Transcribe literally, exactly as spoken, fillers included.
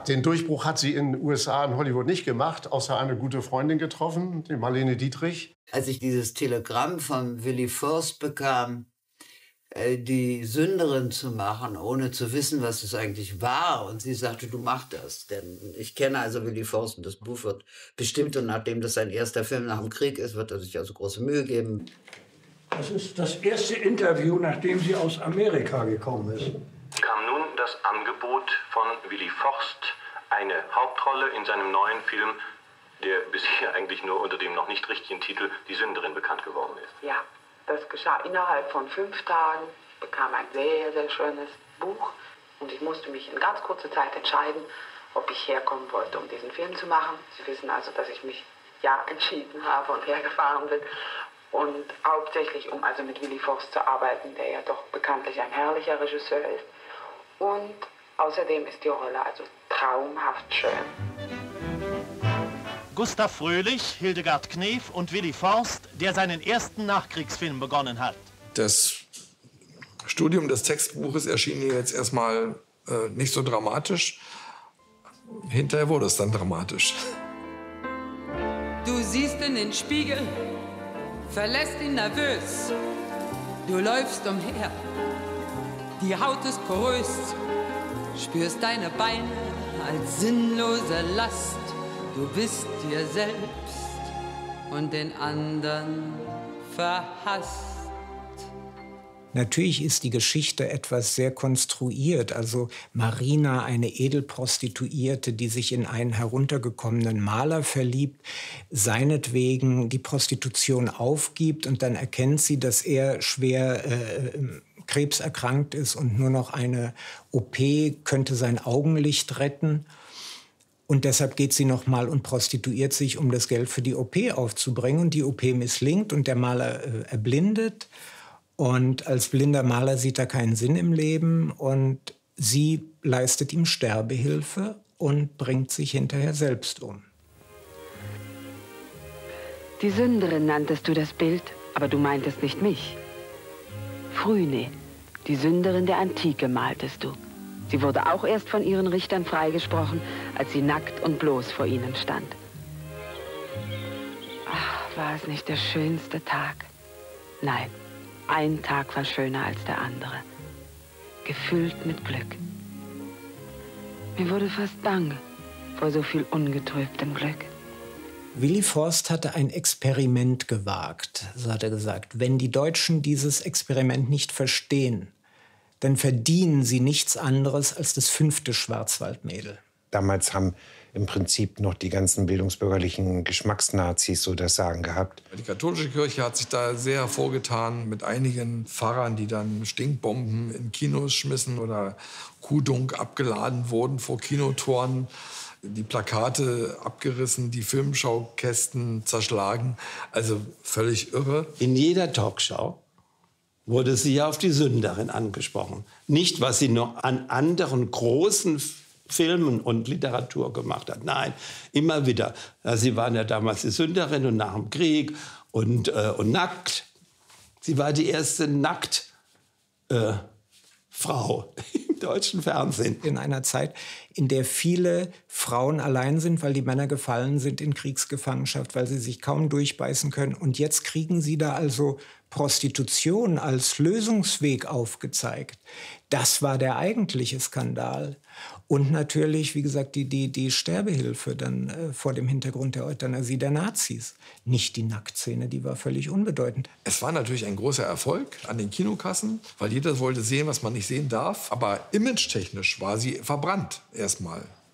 Den Durchbruch hat sie in den U S A und Hollywood nicht gemacht, außer eine gute Freundin getroffen, die Marlene Dietrich. Als ich dieses Telegramm von Willi Forst bekam, die Sünderin zu machen, ohne zu wissen, was es eigentlich war. Und sie sagte, du mach das. Denn ich kenne also Willi Forst und das Buch wird bestimmt, und nachdem das sein erster Film nach dem Krieg ist, wird er sich also große Mühe geben. Das ist das erste Interview, nachdem sie aus Amerika gekommen ist. Kam nun das Angebot von Willi Forst, eine Hauptrolle in seinem neuen Film, der bisher eigentlich nur unter dem noch nicht richtigen Titel Die Sünderin bekannt geworden ist. Ja. Das geschah innerhalb von fünf Tagen. Ich bekam ein sehr, sehr schönes Buch. Und ich musste mich in ganz kurzer Zeit entscheiden, ob ich herkommen wollte, um diesen Film zu machen. Sie wissen also, dass ich mich ja entschieden habe und hergefahren bin. Und hauptsächlich, um also mit Willi Forst zu arbeiten, der ja doch bekanntlich ein herrlicher Regisseur ist. Und außerdem ist die Rolle also traumhaft schön. Gustav Fröhlich, Hildegard Knef und Willi Forst, der seinen ersten Nachkriegsfilm begonnen hat. Das Studium des Textbuches erschien mir jetzt erstmal äh, nicht so dramatisch. Hinterher wurde es dann dramatisch. Du siehst in den Spiegel, verlässt ihn nervös. Du läufst umher, die Haut ist porös. Spürst deine Beine als sinnlose Last. Du bist dir selbst und den anderen verhasst. Natürlich ist die Geschichte etwas sehr konstruiert. Also Marina, eine Edelprostituierte, die sich in einen heruntergekommenen Maler verliebt, seinetwegen die Prostitution aufgibt und dann erkennt sie, dass er schwer äh, krebserkrankt ist und nur noch eine O P könnte sein Augenlicht retten. Und deshalb geht sie noch mal und prostituiert sich, um das Geld für die O P aufzubringen. Und die O P misslingt und der Maler äh, erblindet. Und als blinder Maler sieht er keinen Sinn im Leben. Und sie leistet ihm Sterbehilfe und bringt sich hinterher selbst um. Die Sünderin nanntest du das Bild, aber du meintest nicht mich. Phryne, die Sünderin der Antike, maltest du. Sie wurde auch erst von ihren Richtern freigesprochen, als sie nackt und bloß vor ihnen stand. Ach, war es nicht der schönste Tag? Nein, ein Tag war schöner als der andere. Gefüllt mit Glück. Mir wurde fast bang vor so viel ungetrübtem Glück. Willi Forst hatte ein Experiment gewagt, so hat er gesagt. Wenn die Deutschen dieses Experiment nicht verstehen, dann verdienen sie nichts anderes als das fünfte Schwarzwaldmädel. Damals haben im Prinzip noch die ganzen bildungsbürgerlichen Geschmacksnazis so das Sagen gehabt. Die katholische Kirche hat sich da sehr hervorgetan mit einigen Pfarrern, die dann Stinkbomben in Kinos schmissen oder Kuhdunk abgeladen wurden vor Kinotoren, die Plakate abgerissen, die Filmschaukästen zerschlagen. Also völlig irre. In jeder Talkshow wurde sie ja auf die Sünderin angesprochen. Nicht, was sie noch an anderen großen Filmen und Literatur gemacht hat. Nein, immer wieder. Sie waren ja damals die Sünderin und nach dem Krieg und, äh, und nackt. Sie war die erste Nackt äh, Frau im deutschen Fernsehen. In einer Zeit, in der viele Frauen allein sind, weil die Männer gefallen sind in Kriegsgefangenschaft, weil sie sich kaum durchbeißen können. Und jetzt kriegen sie da also Prostitution als Lösungsweg aufgezeigt. Das war der eigentliche Skandal. Und natürlich, wie gesagt, die, die, die Sterbehilfe dann äh, vor dem Hintergrund der Euthanasie der Nazis. Nicht die Nacktszene, die war völlig unbedeutend. Es war natürlich ein großer Erfolg an den Kinokassen, weil jeder wollte sehen, was man nicht sehen darf. Aber imagetechnisch war sie verbrannt erstmal.